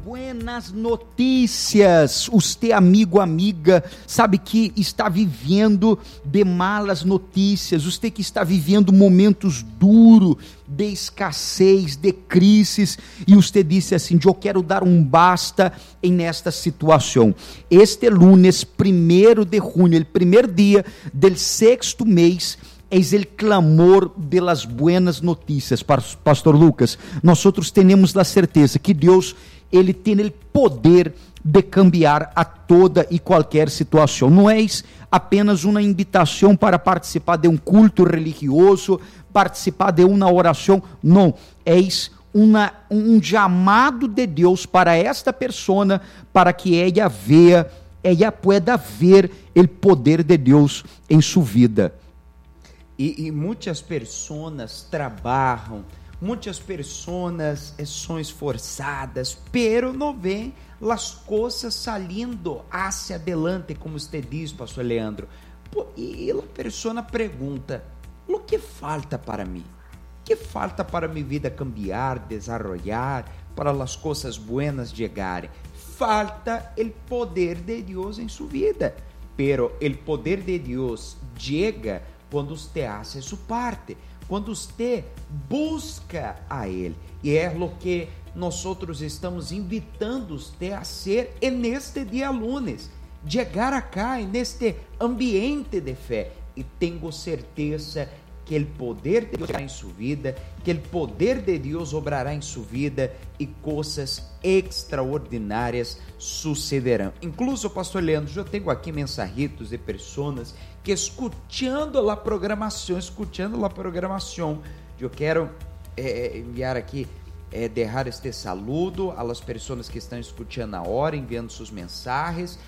buenas notícias. Você, amigo, amiga, sabe que está vivendo de malas notícias. Você que está vivendo momentos duros, de escassez, de crises, e você disse assim: eu quero dar um basta em esta situação. Este lunes, 1 de junho, o primeiro dia do sexto mês, eis o clamor de las buenas notícias. Pastor Lucas, nós temos a certeza que Deus, Ele tem o poder de cambiar a toda e qualquer situação. Não é apenas uma invitação para participar de um culto religioso, participar de uma oração, não, é um chamado de Deus para esta pessoa, para que ela pueda ver o poder de Deus em sua vida. E muitas pessoas trabalham, muitas pessoas são esforçadas, pero não vêem as coisas saindo hacia adelante, como você diz, pastor Leandro. E a pessoa pergunta: o que falta para mim? O que falta para minha vida cambiar, desarrollar, para as coisas buenas chegarem? Falta o poder de Deus em sua vida, pero o poder de Deus chega quando você hace sua parte, quando você busca a Ele. E é o que nós estamos invitando você a ser neste dia lunes, chegar acá, neste ambiente de fé, e tenho certeza que o poder de Deus obrará em sua vida, que o poder de Deus obrará em sua vida e coisas extraordinárias sucederão. Incluso, pastor Leandro, eu tenho aqui mensajitos de pessoas que escutando a programação, eu quero enviar aqui, deixar este saludo às pessoas que estão escutando a hora, enviando suas mensagens,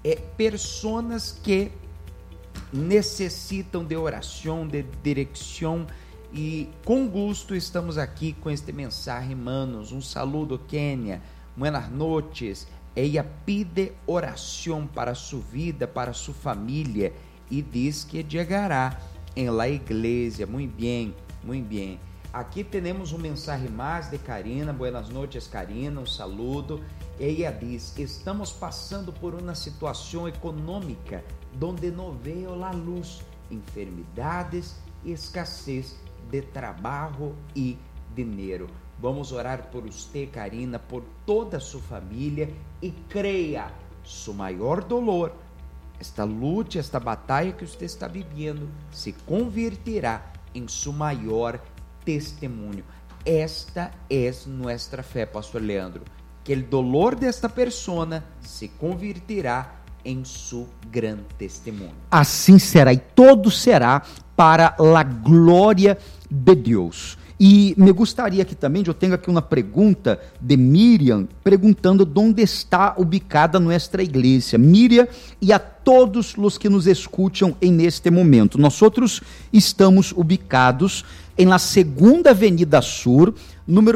pessoas que necessitam de oração, de direção, e com gosto estamos aqui com este mensagem, manos. Um saludo, Kenia, buenas noches. Ella pide oração para sua vida, para sua família, e diz que chegará em la igreja. Muito bem, muito bem. Aqui temos mensagem mais de Karina. Buenas noches, Karina, um saludo. Ella diz: estamos passando por uma situação econômica donde não veio a luz, enfermidades e escassez de trabalho e dinheiro. Vamos orar por você, Karina, por toda a sua família, e creia, seu maior dolor, esta luta, esta batalha que você está vivendo, se converterá em seu maior testemunho. Esta é nossa fé, pastor Leandro, que o dolor desta pessoa se converterá em seu grande testemunho. Assim será, e todo será para a glória de Deus. E me gostaria que também, eu tenho aqui uma pergunta de Miriam, perguntando onde está ubicada nossa igreja. Miriam, e a todos os que nos escutam neste momento, nós estamos ubicados em la Segunda Avenida Sur, número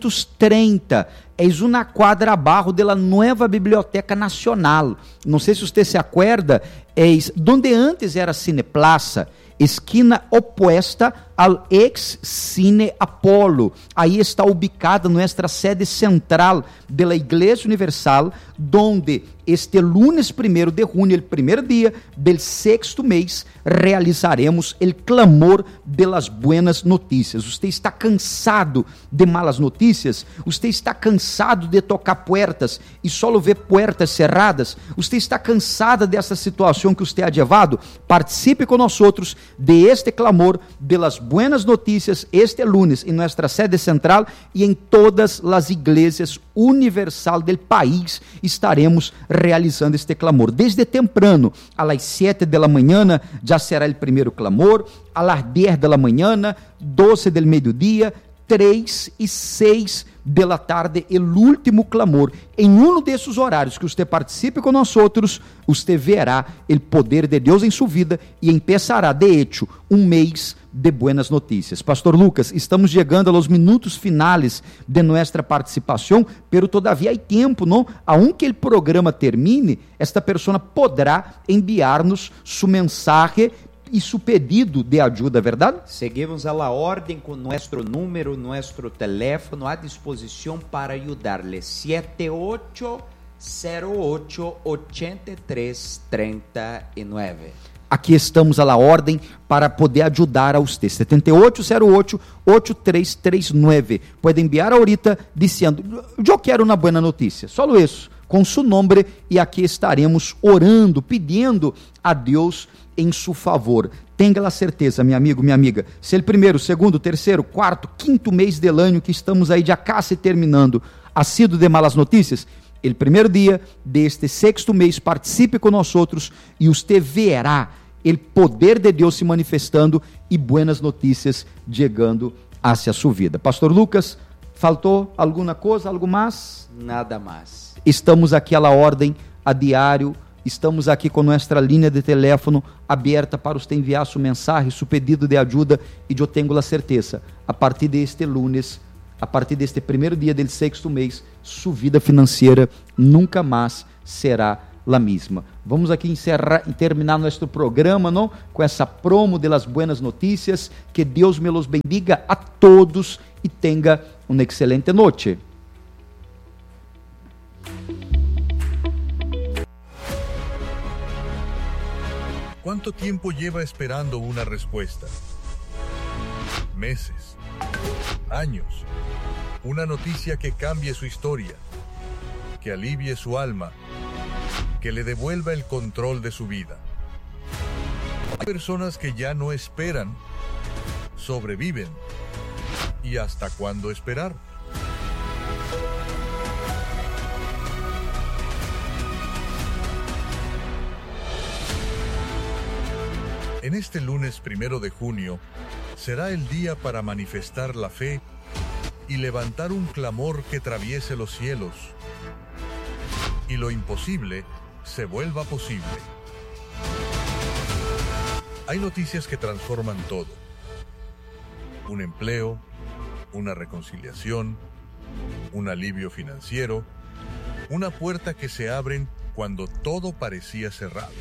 530, é uma quadra abaixo da nova Biblioteca Nacional. Não sei se você se acuerda, é onde antes era Cineplaza, esquina oposta ao ex-Cine Apollo. Aí está ubicada nossa sede central da Igreja Universal, onde este lunes 1 de junho, o primeiro dia do sexto mês, realizaremos o clamor de las buenas notícias. Você está cansado de malas notícias? Você está cansado de tocar puertas e só ver puertas cerradas? Você está cansada dessa situação que você ha levado? Participe com nós de este clamor de las buenas notícias este lunes em nossa sede central e em todas as igrejas universal do país. Estaremos realizando este clamor. Desde temprano, às 7 da manhã, já será o primeiro clamor, às 10 da manhã, 12 do meio-dia, 3 e 6 da tarde, o último clamor. Em um desses horários que você participe com nós você verá o poder de Deus em sua vida e empezará, de hecho, um mês de buenas notícias. Pastor Lucas, estamos chegando aos minutos finais de nossa participação, pero todavia há tempo, não? Aunque o programa termine, esta pessoa poderá enviar-nos sua mensagem e su pedido de ajuda, ¿verdad? Seguimos a la orden con nuestro número, nuestro teléfono a disposición para ayudarles. 7808-8339. Aqui estamos a la ordem para poder ajudar a você. 7808-8339. Pode enviar ahorita dizendo, eu quero uma boa notícia. Só isso, com seu nome, e aqui estaremos orando, pedindo a Deus em seu favor. Tenha a certeza, meu amigo, minha amiga, se ele primeiro, segundo, terceiro, quarto, quinto mês del ano que estamos aí já quase terminando, ha sido de malas notícias, el primeiro dia deste sexto mês, participe com nós outros e você verá o poder de Deus se manifestando e buenas notícias chegando hacia sua vida. Pastor Lucas, faltou alguma coisa, algo mais? Nada mais. Estamos aqui à la ordem, a diário, estamos aqui com nossa linha de telefone aberta para você enviar sua mensagem, seu pedido de ajuda, e eu tenho a certeza, a partir deste lunes, a partir deste primeiro dia do sexto mês, sua vida financeira nunca mais será a mesma. Vamos aqui encerrar e terminar nosso programa, não? Com essa promo de las buenas notícias. Que Deus me los bendiga a todos e tenha uma excelente noite. ¿Cuánto tiempo lleva esperando una respuesta? Meses, años, una noticia que cambie su historia, que alivie su alma, que le devuelva el control de su vida. Hay personas que ya no esperan, sobreviven. ¿Y hasta cuándo esperar? En este lunes 1 de junio será el día para manifestar la fe y levantar un clamor que atraviese los cielos y lo imposible se vuelva posible. Hay noticias que transforman todo. Un empleo, una reconciliación, un alivio financiero, una puerta que se abre cuando todo parecía cerrado.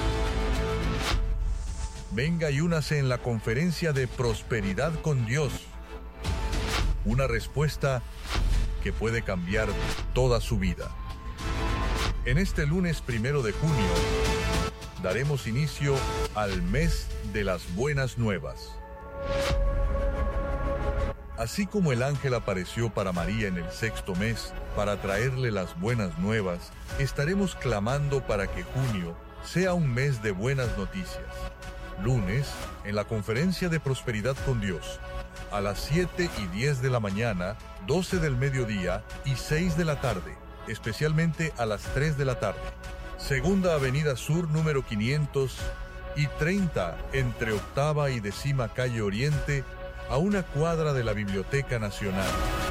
Venga y únase en la conferencia de Prosperidad con Dios. Una respuesta que puede cambiar toda su vida. En este lunes 1 de junio, daremos inicio al mes de las buenas nuevas. Así como el ángel apareció para María en el sexto mes para traerle las buenas nuevas, estaremos clamando para que junio sea un mes de buenas noticias. Lunes, en la conferencia de Prosperidad con Dios, a las 7:10 de la mañana, 12 del mediodía y 6 de la tarde, especialmente a las 3 de la tarde. Segunda Avenida Sur, número 530, entre Octava y 10ª Calle Oriente, a una cuadra de la Biblioteca Nacional.